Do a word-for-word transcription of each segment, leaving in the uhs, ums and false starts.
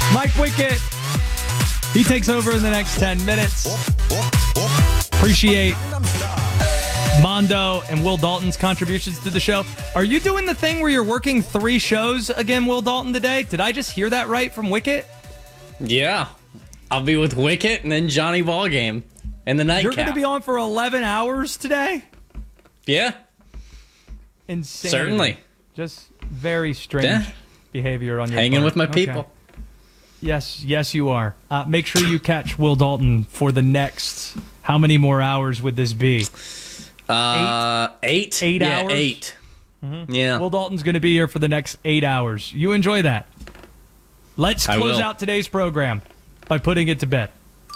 Mike Wickett, he takes over in the next ten minutes. Appreciate Mondo and Will Dalton's contributions to the show. Are you doing the thing where you're working three shows again, Will Dalton, today? Did I just hear that right from Wickett? Yeah. I'll be with Wickett and then Johnny Ballgame and the nightcap. You're going to be on for eleven hours today? Yeah. Insane. Certainly. Just very strange yeah. behavior on your Hanging part. with my okay. people. Yes, yes, you are. Uh, make sure you catch Will Dalton for the next. How many more hours would this be? Uh, eight. Eight, eight yeah, hours. Eight. Mm-hmm. Yeah. Will Dalton's going to be here for the next eight hours. You enjoy that. Let's close out today's program by putting it to bed.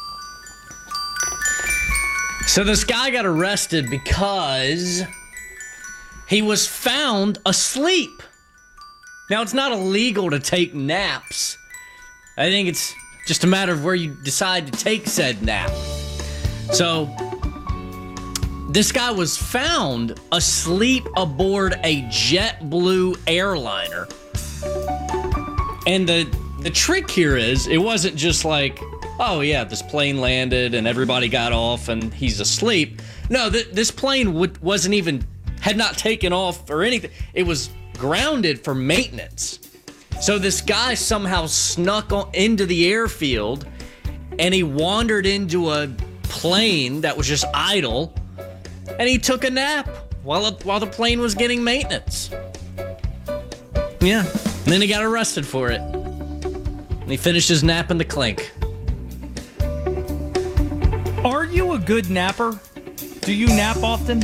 So this guy got arrested because he was found asleep. Now, it's not illegal to take naps. I think it's just a matter of where you decide to take said nap. So, this guy was found asleep aboard a JetBlue airliner. And the, the trick here is, it wasn't just like, oh yeah, this plane landed and everybody got off and he's asleep. No, th- this plane w- wasn't even, had not taken off or anything. It was grounded for maintenance. So this guy somehow snuck on, into the airfield and he wandered into a plane that was just idle and he took a nap while, it, while the plane was getting maintenance. Yeah. And then he got arrested for it. And he finished his nap in the clink. Are you a good napper? Do you nap often?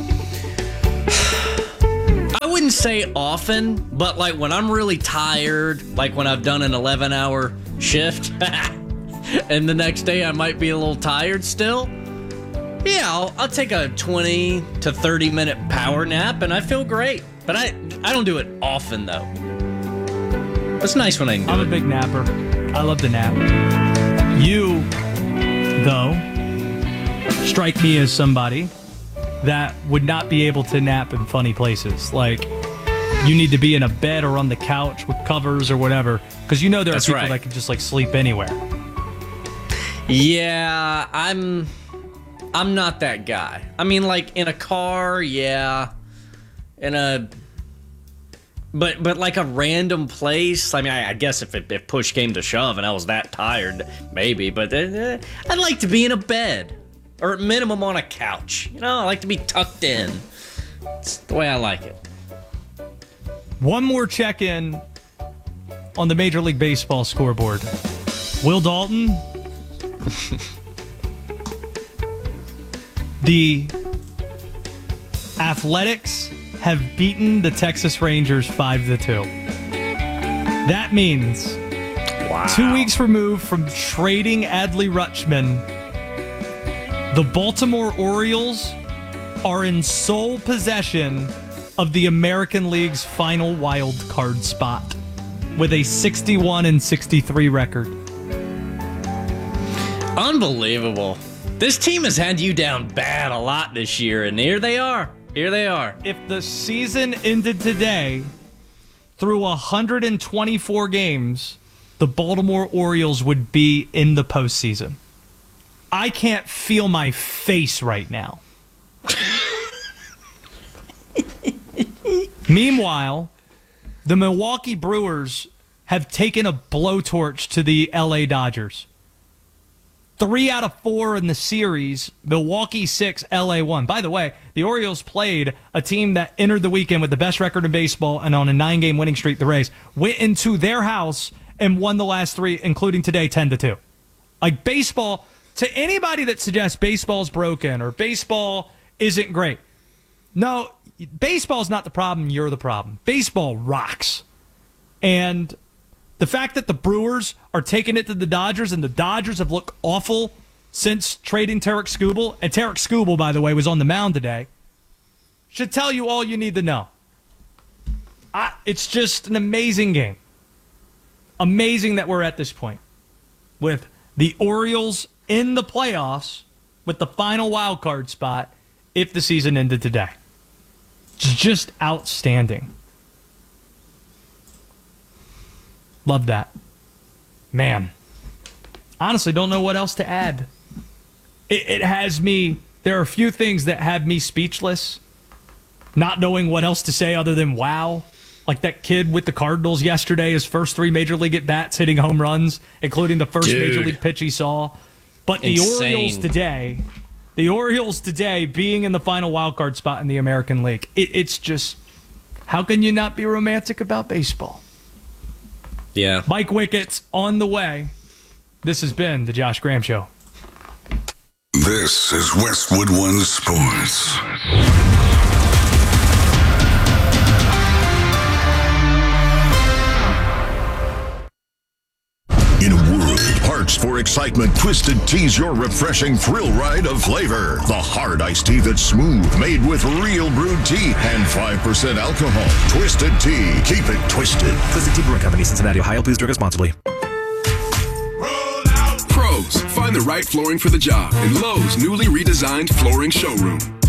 I wouldn't say often, but like when I'm really tired, like when I've done an eleven hour shift, and the next day I might be a little tired still, yeah, I'll, I'll take a twenty to thirty minute power nap and I feel great. But I, I don't do it often though. It's nice when I can do I'm it. a big napper. I love to nap. You, though, strike me as somebody that would not be able to nap in funny places. Like, you need to be in a bed or on the couch with covers or whatever, because you know there are That's people right. that can just like sleep anywhere. Yeah, I'm I'm not that guy. I mean, like in a car, yeah. In a but but like a random place. I mean, I, I guess if it, if push came to shove and I was that tired, maybe. But uh, I'd like to be in a bed. Or at minimum on a couch. You know, I like to be tucked in. It's the way I like it. One more check-in on the Major League Baseball scoreboard. Will Dalton, the Athletics have beaten the Texas Rangers five to two. That means wow. two weeks removed from trading Adley Rutschman, the Baltimore Orioles are in sole possession of the American League's final wild card spot with a sixty-one and sixty-three record. Unbelievable. This team has had you down bad a lot this year, and here they are. Here they are. If the season ended today, through one hundred twenty-four games, the Baltimore Orioles would be in the postseason. I can't feel my face right now. Meanwhile, the Milwaukee Brewers have taken a blowtorch to the L A Dodgers. Three out of four in the series, Milwaukee six, L A one. By the way, the Orioles played a team that entered the weekend with the best record in baseball and on a nine-game winning streak, the Rays, went into their house and won the last three, including today, ten to two. Like, baseball, to anybody that suggests baseball's broken or baseball isn't great, no, baseball's not the problem, you're the problem. Baseball rocks. And the fact that the Brewers are taking it to the Dodgers and the Dodgers have looked awful since trading Tarik Skubal, and Tarik Skubal, by the way, was on the mound today, should tell you all you need to know. I, it's just an amazing game. Amazing that we're at this point with the Orioles in the playoffs with the final wild card spot if the season ended today. It's just outstanding. Love that. Man, honestly, don't know what else to add. It, it has me, there are a few things that have me speechless, not knowing what else to say other than wow. Like that kid with the Cardinals yesterday, his first three major league at-bats hitting home runs, including the first Dude. major league pitch he saw. But the Insane. Orioles today, the Orioles today being in the final wild card spot in the American League, it, it's just, how can you not be romantic about baseball? Yeah. Mike Wicket's on the way. This has been the Josh Graham Show. This is Westwood One Sports. In a world parched for excitement, Twisted Tea's your refreshing thrill ride of flavor. The hard iced tea that's smooth, made with real brewed tea and five percent alcohol. Twisted Tea. Keep it twisted. Twisted Tea Brewing Company, Cincinnati, Ohio. Please drink responsibly. Pros, find the right flooring for the job in Lowe's newly redesigned flooring showroom.